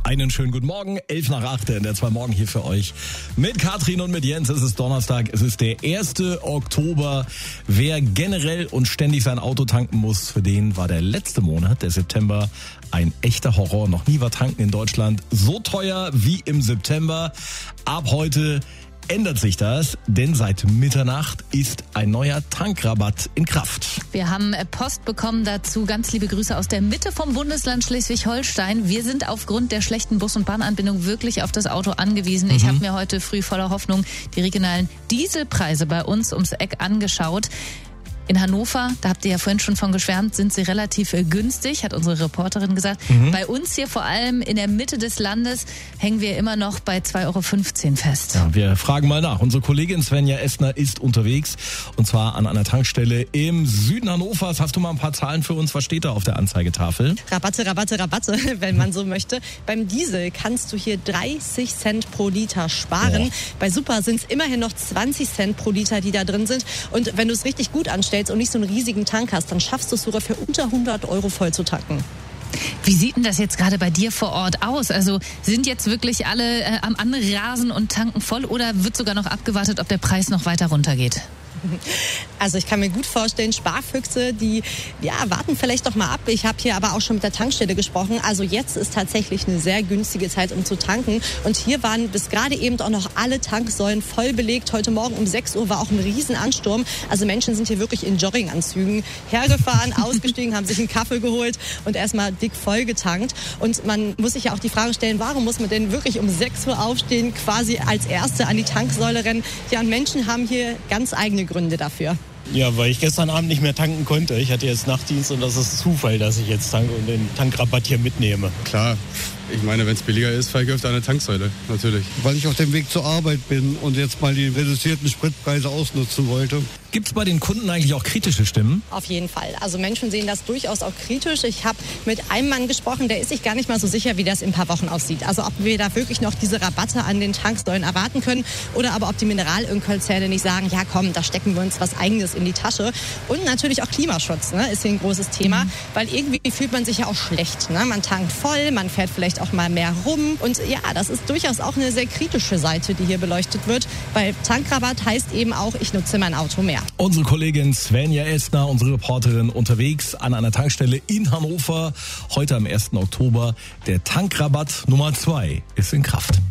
Einen schönen guten Morgen, 7:11 in der 2 Morgen hier für euch mit Katrin und mit Jens. Es ist Donnerstag, es ist der 1. Oktober. Wer generell und ständig sein Auto tanken muss, für den war der letzte Monat, der September, ein echter Horror. Noch nie war tanken in Deutschland so teuer wie im September. Ab heute ändert sich das, denn seit Mitternacht ist ein neuer Tankrabatt in Kraft. Wir haben Post bekommen dazu. Ganz liebe Grüße aus der Mitte vom Bundesland Schleswig-Holstein. Wir sind aufgrund der schlechten Bus- und Bahnanbindung wirklich auf das Auto angewiesen. Ich habe mir heute früh voller Hoffnung die regionalen Dieselpreise bei uns ums Eck angeschaut. In Hannover, da habt ihr ja vorhin schon von geschwärmt, sind sie relativ günstig, hat unsere Reporterin gesagt. Bei uns hier vor allem in der Mitte des Landes hängen wir immer noch bei 2,15 € fest. Ja, wir fragen mal nach. Unsere Kollegin Svenja Estner ist unterwegs und zwar an einer Tankstelle im Süden Hannovers. Hast du mal ein paar Zahlen für uns? Was steht da auf der Anzeigetafel? Rabatte, wenn man so möchte. Beim Diesel kannst du hier 30 Cent pro Liter sparen. Bei Super sind es immerhin noch 20 Cent pro Liter, die da drin sind. Und wenn du es richtig gut anstellst und nicht so einen riesigen Tank hast, dann schaffst du es sogar für unter 100 € voll zu tanken. Wie sieht denn das jetzt gerade bei dir vor Ort aus? Also sind jetzt wirklich alle am Anrasen und tanken voll oder wird sogar noch abgewartet, ob der Preis noch weiter runtergeht? Also ich kann mir gut vorstellen, Sparfüchse, die warten vielleicht doch mal ab. Ich habe hier aber auch schon mit der Tankstelle gesprochen. Also jetzt ist tatsächlich eine sehr günstige Zeit, um zu tanken. Und hier waren bis gerade eben auch noch alle Tanksäulen voll belegt. Heute Morgen um 6 Uhr war auch ein Riesenansturm. Also Menschen sind hier wirklich in Jogginganzügen hergefahren, ausgestiegen, haben sich einen Kaffee geholt und erstmal dick voll getankt. Und man muss sich ja auch die Frage stellen, warum muss man denn wirklich um 6 Uhr aufstehen, quasi als Erste an die Tanksäule rennen? Ja, und Menschen haben hier ganz eigene Gründe dafür. Ja, weil ich gestern Abend nicht mehr tanken konnte. Ich hatte jetzt Nachtdienst und das ist Zufall, dass ich jetzt tanke und den Tankrabatt hier mitnehme. Klar, ich meine, wenn es billiger ist, fahre ich öfter an der Tanksäule, natürlich. Weil ich auf dem Weg zur Arbeit bin und jetzt mal die reduzierten Spritpreise ausnutzen wollte. Gibt es bei den Kunden eigentlich auch kritische Stimmen? Auf jeden Fall. Also Menschen sehen das durchaus auch kritisch. Ich habe mit einem Mann gesprochen, der ist sich gar nicht mal so sicher, wie das in ein paar Wochen aussieht. Also ob wir da wirklich noch diese Rabatte an den Tanksäulen erwarten können oder aber ob die Mineralölkonzerne nicht sagen, ja komm, da stecken wir uns was Eigenes in die Tasche. Und natürlich auch Klimaschutz, ne, ist hier ein großes Thema, weil irgendwie fühlt man sich ja auch schlecht. Ne? Man tankt voll, man fährt vielleicht auch mal mehr rum. Und ja, das ist durchaus auch eine sehr kritische Seite, die hier beleuchtet wird. Weil Tankrabatt heißt eben auch, ich nutze mein Auto mehr. Unsere Kollegin Svenja Estner, unsere Reporterin, unterwegs an einer Tankstelle in Hannover. Heute am 1. Oktober. Der Tankrabatt Nummer 2 ist in Kraft.